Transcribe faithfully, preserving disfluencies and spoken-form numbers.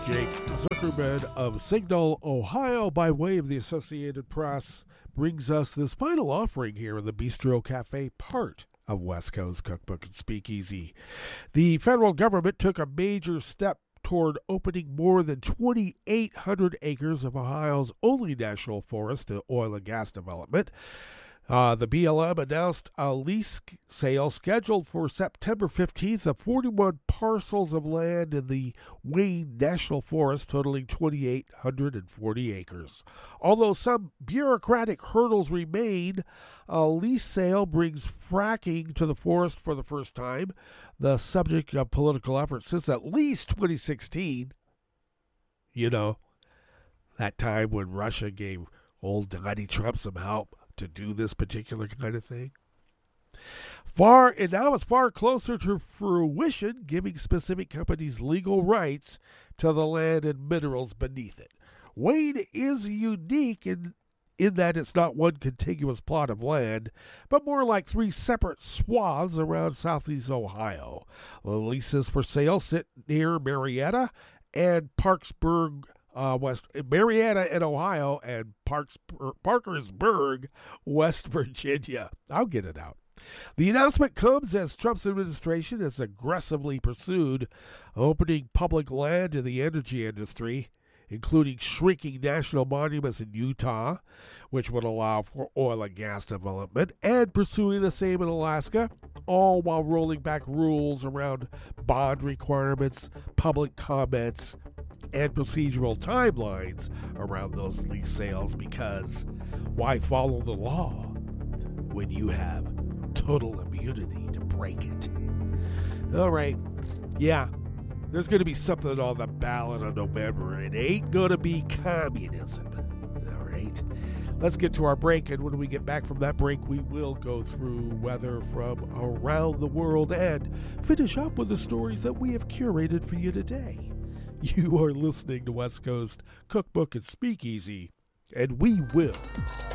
Jake Zuckerman of Signal, Ohio, by way of the Associated Press, brings us this final offering here in the Bistro Cafe part of West Coast Cookbook and Speakeasy. The federal government took a major step toward opening more than twenty-eight hundred acres of Ohio's only national forest to oil and gas development. Uh, the B L M announced a lease sale scheduled for September fifteenth of forty-one parcels of land in the Wayne National Forest, totaling twenty-eight hundred forty acres. Although some bureaucratic hurdles remain, a lease sale brings fracking to the forest for the first time, the subject of political effort since at least twenty sixteen. You know, that time when Russia gave old Donald Trump some help to do this particular kind of thing. Far and now it's far closer to fruition, giving specific companies legal rights to the land and minerals beneath it. Wayne is unique in in that it's not one contiguous plot of land, but more like three separate swaths around southeast Ohio. The leases for sale sit near Marietta and Parkersburg, Uh, West Marietta in Ohio, and Parks, Parkersburg, West Virginia. I'll get it out. The announcement comes as Trump's administration has aggressively pursued opening public land in the energy industry, including shrinking national monuments in Utah, which would allow for oil and gas development, and pursuing the same in Alaska, all while rolling back rules around bond requirements, public comments, and procedural timelines around those lease sales, because why follow the law when you have total immunity to break it? All right, yeah, there's going to be something on the ballot in November. It ain't going to be communism. All right, let's get to our break, and when we get back from that break, we will go through weather from around the world and finish up with the stories that we have curated for you today. You are listening to West Coast Cookbook and Speakeasy, and we will